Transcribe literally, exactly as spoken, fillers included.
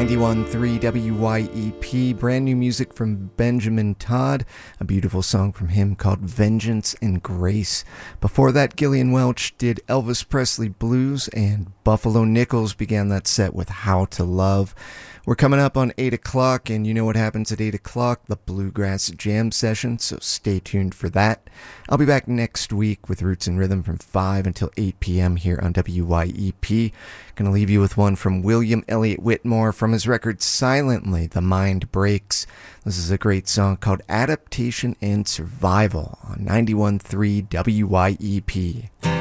ninety-one point three W Y E P. Brand new music from Benjamin Todd, a beautiful song from him called Vengeance and Grace. Before that, Gillian Welch did Elvis Presley Blues, and Buffalo Nichols began that set with How to Love. We're coming up on eight o'clock, and you know what happens at eight o'clock, the Bluegrass Jam Session, so stay tuned for that. I'll be back next week with Roots and Rhythm from five until eight p.m. here on W Y E P. Gonna leave you with one from William Elliott Whitmore from his record Silently, The Mind Breaks. This is a great song called Adaptation and Survival on ninety-one point three W Y E P.